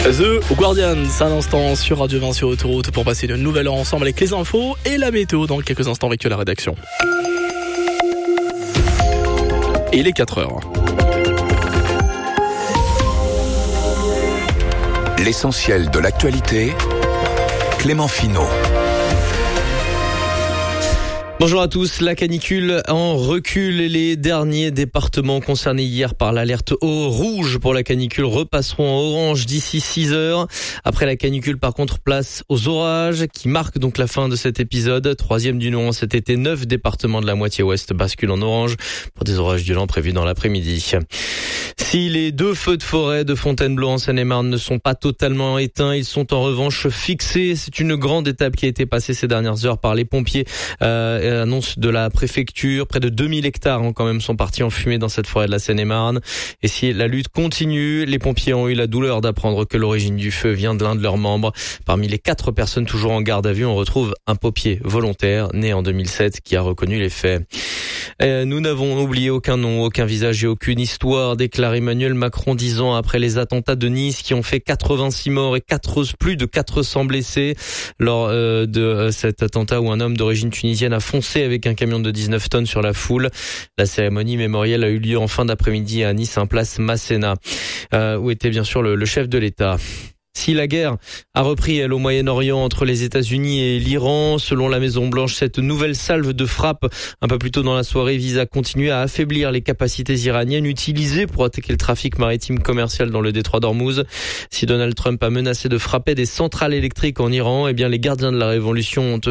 The Guardians, un instant sur Radio Vinci Autoroute pour passer une nouvelle heure ensemble avec les infos et la météo dans quelques instants avec la rédaction. Et il est 4h. L'essentiel de l'actualité, Clément Finot. Bonjour à tous, la canicule en recul et les derniers départements concernés hier par l'alerte au rouge pour la canicule repasseront en orange d'ici 6 heures. Après la canicule, par contre, place aux orages qui marquent donc la fin de cet épisode. Troisième du nom cet été, 9 départements de la moitié ouest basculent en orange pour des orages violents prévus dans l'après-midi. Si les 2 feux de forêt de Fontainebleau en Seine-et-Marne ne sont pas totalement éteints, ils sont en revanche fixés. C'est une grande étape qui a été passée ces dernières heures par les pompiers. Annonce de la préfecture, près de 2000 hectares quand même sont partis en fumée dans cette forêt de la Seine-et-Marne. Et si la lutte continue, les pompiers ont eu la douleur d'apprendre que l'origine du feu vient de l'un de leurs membres. Parmi les 4 personnes toujours en garde à vue, on retrouve un pompier volontaire né en 2007 qui a reconnu les faits. Nous n'avons oublié aucun nom, aucun visage et aucune histoire, déclare Emmanuel Macron 10 ans après les attentats de Nice qui ont fait 86 morts et plus de 400 blessés lors de cet attentat où un homme d'origine tunisienne a foncé avec un camion de 19 tonnes sur la foule. La cérémonie mémorielle a eu lieu en fin d'après-midi à Nice, place Masséna, où était bien sûr le chef de l'État. Si la guerre a repris, elle, au Moyen-Orient entre les États-Unis et l'Iran, selon la Maison-Blanche, cette nouvelle salve de frappe un peu plus tôt dans la soirée vise à continuer à affaiblir les capacités iraniennes utilisées pour attaquer le trafic maritime commercial dans le détroit d'Ormuz. Si Donald Trump a menacé de frapper des centrales électriques en Iran, eh bien les gardiens de la révolution ont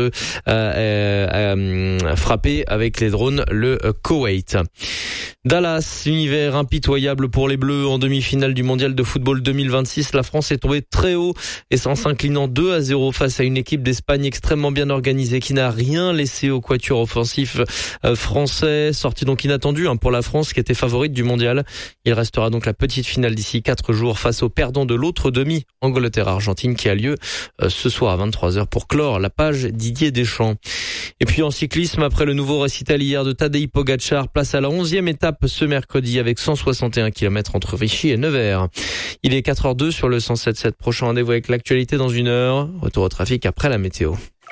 frappé avec les drones le Koweït. Dallas, univers impitoyable pour les Bleus en demi-finale du mondial de football 2026. La France est tombée très haut et en s'inclinant 2-0 face à une équipe d'Espagne extrêmement bien organisée qui n'a rien laissé au quatuor offensif français. Sortie donc inattendue pour la France qui était favorite du mondial. Il restera donc la petite finale d'ici 4 jours face au perdant de l'autre demi, Angleterre-Argentine, qui a lieu ce soir à 23h pour clore la page Didier Deschamps. Et puis en cyclisme, après le nouveau récital hier de Tadej Pogačar, place à la 11e étape ce mercredi avec 161 km entre Vichy et Nevers. Il est 4h02 sur le 107.7. Prochain rendez-vous avec l'actualité dans 1 heure. Retour au trafic après la météo.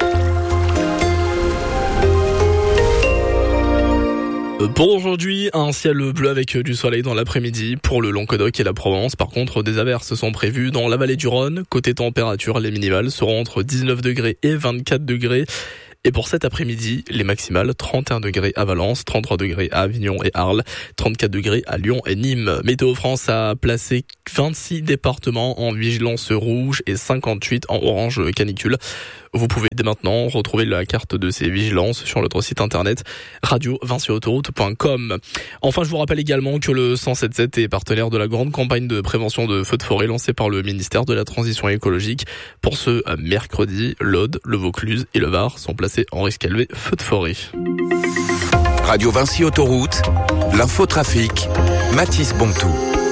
Pour aujourd'hui, un ciel bleu avec du soleil dans l'après-midi pour le Languedoc et la Provence. Par contre, des averses sont prévues dans la vallée du Rhône. Côté température, les minimales seront entre 19 degrés et 24 degrés. Et pour cet après-midi, les maximales, 31 degrés à Valence, 33 degrés à Avignon et Arles, 34 degrés à Lyon et Nîmes. Météo France a placé 26 départements en vigilance rouge et 58 en orange canicule. Vous pouvez dès maintenant retrouver la carte de ces vigilances sur notre site internet radiovinciautoroute.com. Enfin, je vous rappelle également que le 107.7 est partenaire de la grande campagne de prévention de feux de forêt lancée par le ministère de la Transition écologique. Pour ce mercredi, l'Aude, le Vaucluse et le Var sont placés en risque élevé feu de forêt. Radio Vinci Autoroute, l'infotrafic, Mathis Bontou.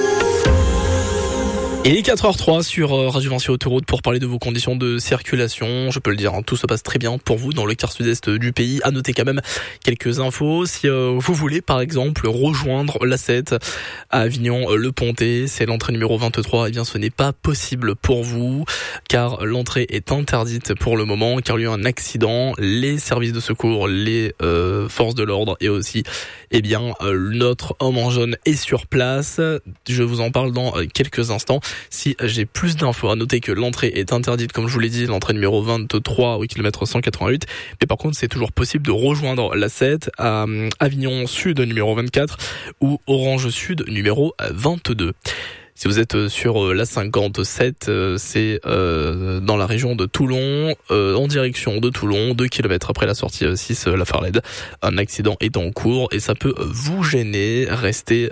Il est 4h03 sur Radio Vinci Autoroute pour parler de vos conditions de circulation. Je peux le dire, tout se passe très bien pour vous dans le quart sud-est du pays. À noter quand même quelques infos. Si vous voulez par exemple rejoindre l'A7 à Avignon, le Pontet, c'est l'entrée numéro 23. Eh bien, ce n'est pas possible pour vous car l'entrée est interdite pour le moment car il y a eu un accident. Les services de secours, les forces de l'ordre et aussi notre homme en jaune est sur place. Je vous en parle dans quelques instants. Si j'ai plus d'infos, à noter que l'entrée est interdite, comme je vous l'ai dit, l'entrée numéro 23 au kilomètre 188. Mais par contre, c'est toujours possible de rejoindre la 7 à Avignon Sud numéro 24 ou Orange Sud numéro 22. Si vous êtes sur la 57, c'est dans la région de Toulon, en direction de Toulon, 2 km après la sortie 6 La Farlède. Un accident est en cours et ça peut vous gêner. Restez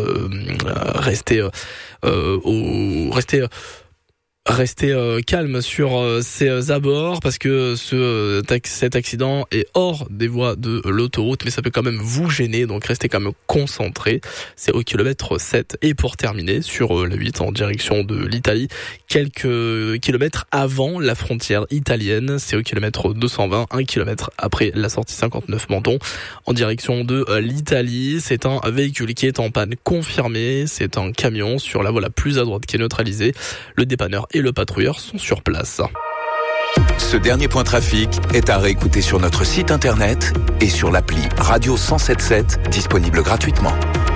calme sur ces abords parce que cet accident est hors des voies de l'autoroute, mais ça peut quand même vous gêner, donc restez quand même concentrés. C'est au kilomètre 7. Et pour terminer, sur la 8 en direction de l'Italie, quelques kilomètres avant la frontière italienne, c'est au kilomètre 220, 1 kilomètre après la sortie 59 Menton, en direction de l'Italie. C'est un véhicule qui est en panne confirmée, c'est un camion sur la voie la plus à droite qui est neutralisée. Le dépanneur et le patrouilleur sont sur place. Ce dernier point trafic est à réécouter sur notre site internet et sur l'appli Radio 177 disponible gratuitement.